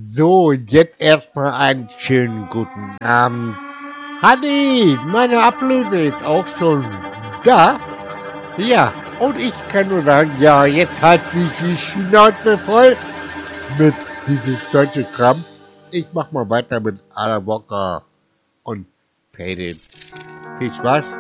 So, jetzt erstmal einen schönen guten Abend. Hanni, meine Ablöse ist auch schon da. Ja, und ich kann nur sagen, ja, jetzt hat sich die Schnauze voll mit dieses deutsche Kram. Ich mach mal weiter mit Alan Walker und Payday. Viel Spaß.